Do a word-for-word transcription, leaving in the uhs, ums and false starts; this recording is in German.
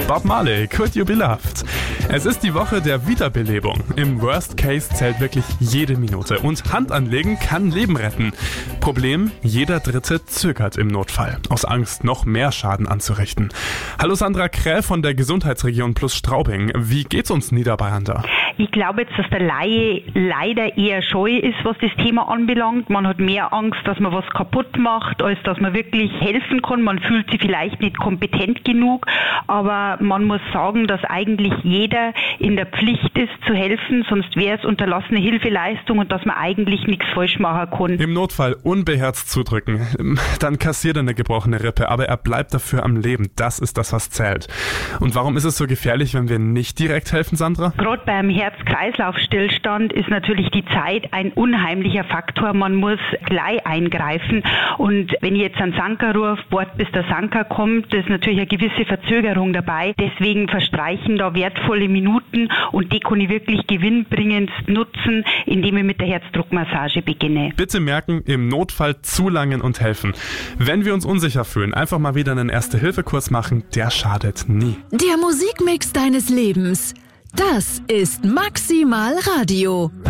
Bob Marley, Could You Be Loved? Es ist die Woche der Wiederbelebung. Im Worst Case zählt wirklich jede Minute und Hand anlegen kann Leben retten. Problem, jeder Dritte zögert im Notfall, aus Angst, noch mehr Schaden anzurichten. Hallo Sandra Kräh von der Gesundheitsregion Plus Straubing. Wie geht's uns Niederbayern da? Ich glaube jetzt, dass der Laie leider eher scheu ist, was das Thema anbelangt. Man hat mehr Angst, dass man was kaputt macht, als dass man wirklich helfen kann. Man fühlt sich vielleicht nicht kompetent genug, aber man muss sagen, dass eigentlich jeder in der Pflicht ist, zu helfen, sonst wäre es unterlassene Hilfeleistung und dass man eigentlich nichts falsch machen kann. Im Notfall unbeherzt zudrücken, dann kassiert er eine gebrochene Rippe, aber er bleibt dafür am Leben. Das ist das, was zählt. Und warum ist es so gefährlich, wenn wir nicht direkt helfen, Sandra? Gerade beim Herz-Kreislauf-Stillstand ist natürlich die Zeit ein unheimlicher Faktor. Man muss gleich eingreifen. Und wenn ich jetzt einen Sanker rufe, wart bis der Sanker kommt, ist natürlich eine gewisse Verzögerung dabei. Deswegen verstreichen da wertvolle Minuten und die kann ich wirklich gewinnbringend nutzen, indem ich mit der Herzdruckmassage beginne. Bitte merken, im Notfall zulangen und helfen. Wenn wir uns unsicher fühlen, einfach mal wieder einen Erste-Hilfe-Kurs machen, der schadet nie. Der Musikmix deines Lebens. Das ist Maximal Radio.